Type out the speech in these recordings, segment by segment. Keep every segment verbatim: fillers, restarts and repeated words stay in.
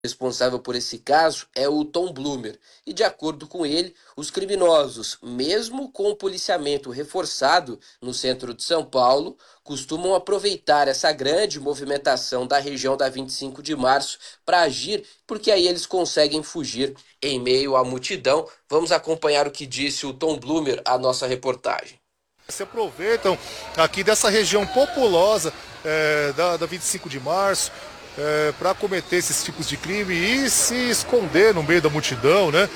responsável por esse caso é o Tom Blumer, e de acordo com ele, os criminosos, mesmo com o policiamento reforçado no centro de São Paulo, costumam aproveitar essa grande movimentação da região da vinte e cinco de março para agir, porque aí eles conseguem fugir em meio à multidão. Vamos acompanhar o que disse o Tom Blumer à nossa reportagem. Se aproveitam aqui dessa região populosa é, da, da vinte e cinco de março, É, para cometer esses tipos de crime e se esconder no meio da multidão, né?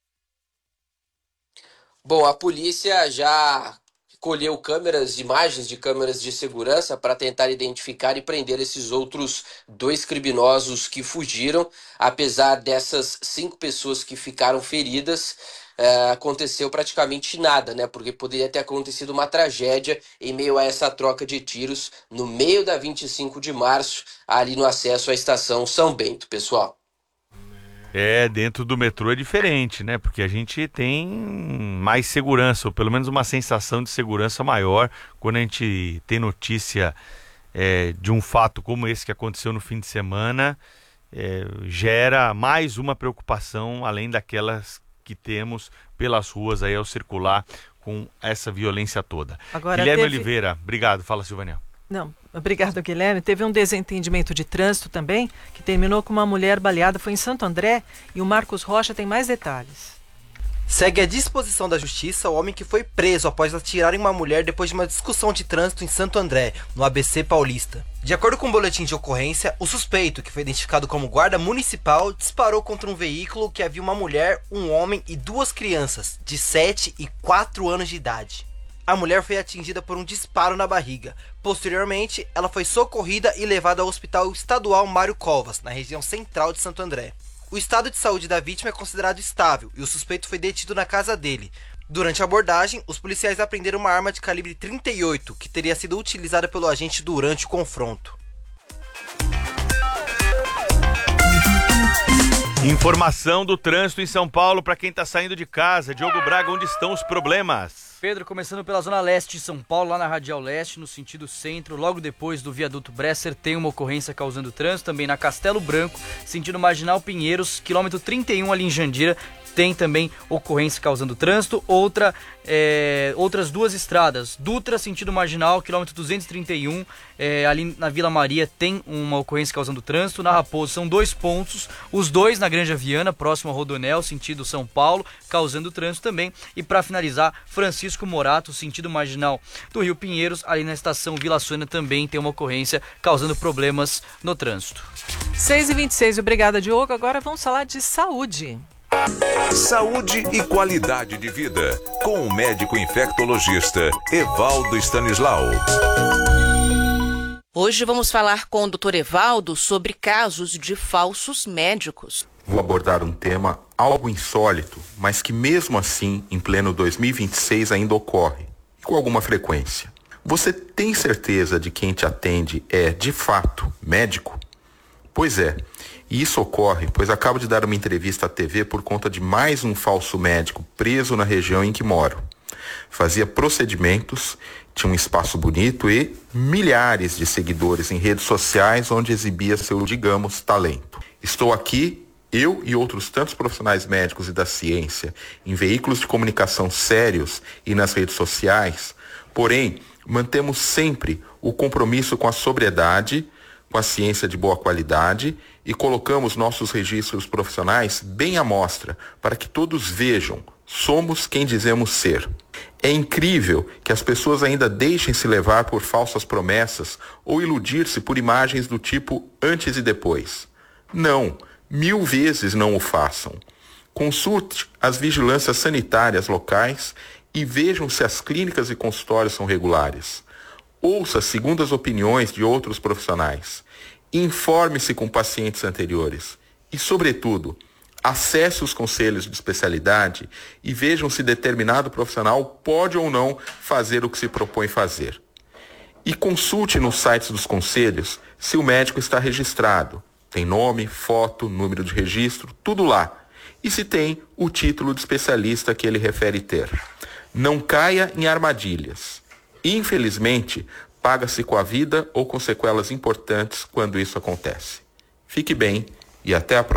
Bom, a polícia já colheu câmeras, imagens de câmeras de segurança para tentar identificar e prender esses outros dois criminosos que fugiram. Apesar dessas cinco pessoas que ficaram feridas, é, aconteceu praticamente nada, né? Porque poderia ter acontecido uma tragédia em meio a essa troca de tiros no meio da vinte e cinco de março, ali no acesso à estação São Bento, pessoal. É, dentro do metrô é diferente, né? Porque a gente tem mais segurança, ou pelo menos uma sensação de segurança maior quando a gente tem notícia é, de um fato como esse que aconteceu no fim de semana. É, gera mais uma preocupação além daquelas que temos pelas ruas aí ao circular com essa violência toda. Agora, Guilherme teve... Oliveira, obrigado. Fala, Silvânia. Não, obrigado, Guilherme. Teve um desentendimento de trânsito também, que terminou com uma mulher baleada, foi em Santo André, e o Marcos Rocha tem mais detalhes. Segue à disposição da justiça o homem que foi preso após atirar em uma mulher depois de uma discussão de trânsito em Santo André, no A B C Paulista. De acordo com o boletim de ocorrência, o suspeito, que foi identificado como guarda municipal, disparou contra um veículo que havia uma mulher, um homem e duas crianças, de sete e quatro anos de idade. A mulher foi atingida por um disparo na barriga. Posteriormente, ela foi socorrida e levada ao Hospital Estadual Mário Covas, na região central de Santo André. O estado de saúde da vítima é considerado estável e o suspeito foi detido na casa dele. Durante a abordagem, os policiais apreenderam uma arma de calibre trinta e oito, que teria sido utilizada pelo agente durante o confronto. Informação do trânsito em São Paulo para quem está saindo de casa. Diogo Braga, onde estão os problemas? Pedro, começando pela zona leste de São Paulo, lá na Radial Leste, no sentido centro, logo depois do viaduto Bresser, tem uma ocorrência causando trânsito. Também na Castelo Branco, sentido Marginal Pinheiros, quilômetro trinta e um ali em Jandira, tem também ocorrência causando trânsito. Outra, é, outras duas estradas, Dutra, sentido Marginal, quilômetro duzentos e trinta e um, é, ali na Vila Maria tem uma ocorrência causando trânsito. Na Raposo são dois pontos, os dois na Granja Viana, próximo ao Rodonel, sentido São Paulo, causando trânsito também. E para finalizar, Francisco Morato, sentido Marginal do Rio Pinheiros, ali na estação Vila Sônia também tem uma ocorrência causando problemas no trânsito. seis e vinte e seis, obrigada, Diogo. Agora vamos falar de saúde. Saúde e qualidade de vida, com o médico infectologista Evaldo Stanislau. Hoje vamos falar com o doutor Evaldo sobre casos de falsos médicos. Vou abordar um tema algo insólito, mas que mesmo assim, em pleno dois mil e vinte e seis, ainda ocorre, e com alguma frequência. Você tem certeza de que quem te atende é, de fato, médico? Pois é. E isso ocorre, pois acabo de dar uma entrevista à T V por conta de mais um falso médico preso na região em que moro. Fazia procedimentos, tinha um espaço bonito e milhares de seguidores em redes sociais onde exibia seu, digamos, talento. Estou aqui, eu e outros tantos profissionais médicos e da ciência, em veículos de comunicação sérios e nas redes sociais, porém, mantemos sempre o compromisso com a sobriedade, com a ciência de boa qualidade e colocamos nossos registros profissionais bem à mostra para que todos vejam, somos quem dizemos ser. É incrível que as pessoas ainda deixem se levar por falsas promessas ou iludir-se por imagens do tipo antes e depois. Não, mil vezes não o façam. Consulte as vigilâncias sanitárias locais e vejam se as clínicas e consultórios são regulares. Ouça segundo as opiniões de outros profissionais. Informe-se com pacientes anteriores. E, sobretudo, acesse os conselhos de especialidade e vejam se determinado profissional pode ou não fazer o que se propõe fazer. E consulte nos sites dos conselhos se o médico está registrado. Tem nome, foto, número de registro, tudo lá. E se tem o título de especialista que ele refere ter. Não caia em armadilhas. Infelizmente, paga-se com a vida ou com sequelas importantes quando isso acontece. Fique bem e até a próxima.